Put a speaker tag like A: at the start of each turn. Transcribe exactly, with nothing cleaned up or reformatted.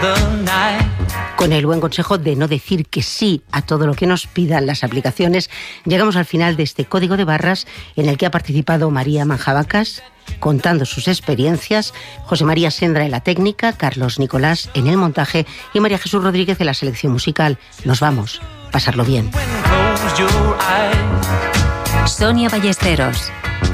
A: Con el buen consejo de no decir que sí a todo lo que nos pidan las aplicaciones, llegamos al final de este código de barras en el que ha participado María Manjabacas, contando sus experiencias, José María Sendra en la técnica, Carlos Nicolás en el montaje y María Jesús Rodríguez en la selección musical. Nos vamos. Pasarlo bien.
B: Sonia Ballesteros.